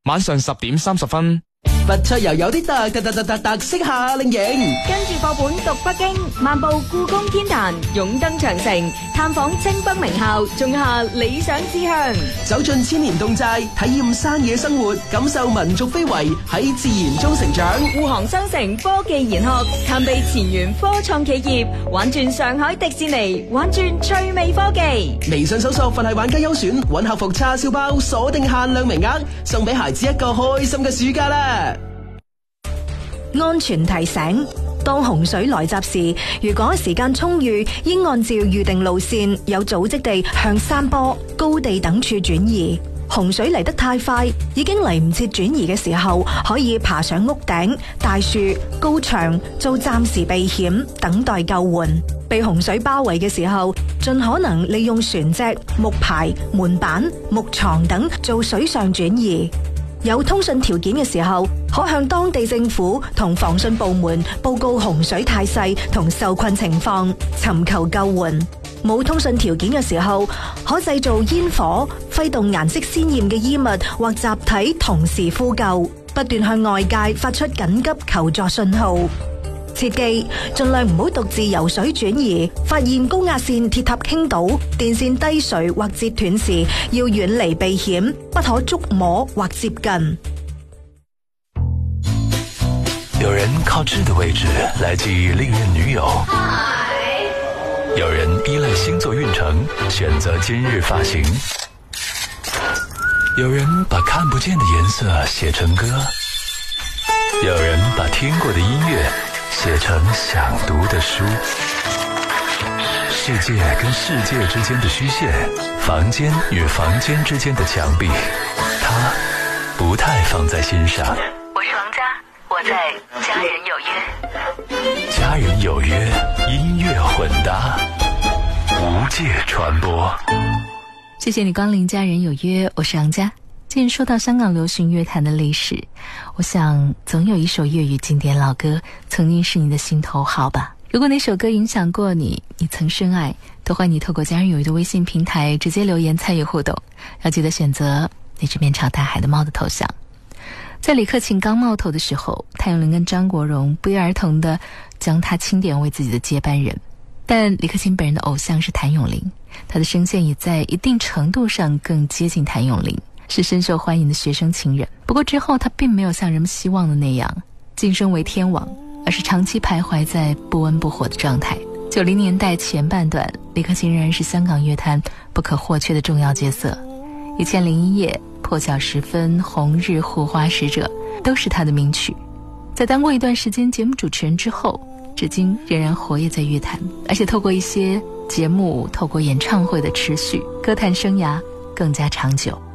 晚上10點30分。 佛出遊有啲特色夏令營， 跟住課本讀北京，漫步故宮天壇，勇登長城，探訪清北名校，種下理想志向。 走進千年侗寨，體驗山野生活，感受民族非遺，喺自然中成長。 滬杭商城科技研學，探秘前沿科創企業，玩轉上海迪士尼，玩轉趣味科技。 微信搜索佛系玩家優選，搵客服叉燒包，鎖定限量名額，送俾孩子一個開心嘅暑假啦！ 安全提醒：當洪水來襲時，如果時間充裕，應按照預定路線，有組織地向山坡、高地等處轉移。洪水嚟得太快，已經嚟唔切轉移嘅時候，可以爬上屋頂、大樹、高牆，做暫時避險，等待救援。被洪水包圍嘅時候，盡可能利用船隻、木牌、門板、木床等做水上轉移。有通訊條件嘅時候，可向當地政府同防汛部門報告洪水態勢同受困情況，尋求救援。冇通訊條件嘅時候，可製造煙火，揮動顏色鮮豔嘅衣物或集體同時呼救，不斷向外界發出緊急求助信號。切記，盡量唔好獨自游水轉移，發現高壓線鐵塔傾倒、電線低垂或截斷時，要遠離避險，不可觸摸或接近。 有人靠痣的位置來記憶歷任女友，有人依賴星座運程選擇今日髮型，有人把看不見的顏色寫成歌，有人把聽過的音樂寫成想讀的書。世界跟世界之間的虛線，房間與房間之間的牆壁，他不太放在心上。 我是王佳，我在家人有約。 家人有約，音樂混搭，無界傳播。 謝謝你光臨家人有約，我是王佳。既然說到香港流行樂壇的歷史，我想總有一首粵語經典老歌曾經是你的心頭好吧。如果那首歌影響過你，你曾深愛，都歡迎你透過家人有約的微信平台直接留言參與互動，要記得選擇那隻面朝大海的貓的頭像。在李克勤剛冒頭的時候，譚詠麟跟張國榮不約而同地將他欽點為自己的接班人，但李克勤本人的偶像是譚詠麟，他的聲線也在一定程度上更接近譚詠麟，是深受歡迎的學生情人。不過之後他並沒有像人們希望的那樣晉升為天王，而是長期徘徊在不溫不火的狀態。90年代前半段，李克勤仍然是香港樂壇不可或缺的重要角色。1001夜、破曉時分、紅日、護花使者都是他的名曲。在當過一段時間節目主持人之後，至今仍然活躍在樂壇，而且透過一些節目、透過演唱會的持續，歌壇生涯更加長久。